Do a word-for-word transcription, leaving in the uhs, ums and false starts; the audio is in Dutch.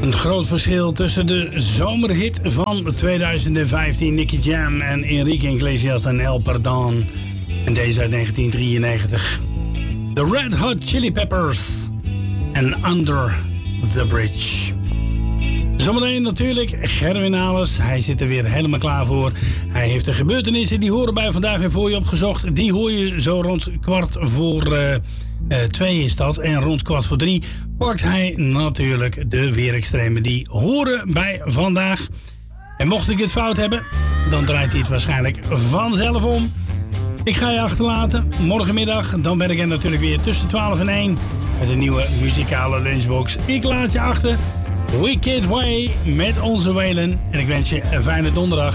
Een groot verschil tussen de zomerhit van tweeduizend vijftien, Nicky Jam en Enrique Iglesias en El Perdón. En deze uit negentien drieënnegentig. The Red Hot Chili Peppers en Under the Bridge. Zometeen natuurlijk Gerwin Alers. Hij zit er weer helemaal klaar voor. Hij heeft de gebeurtenissen die horen bij vandaag weer voor je opgezocht. Die hoor je zo rond kwart voor uh, uh, twee is dat. En rond kwart voor drie pakt hij natuurlijk de weerextremen die horen bij vandaag. En mocht ik het fout hebben, dan draait hij het waarschijnlijk vanzelf om. Ik ga je achterlaten. Morgenmiddag, dan ben ik er natuurlijk weer tussen twaalf en één met een nieuwe muzikale lunchbox. Ik laat je achter. Wicked Way met onze Waylon. En ik wens je een fijne donderdag.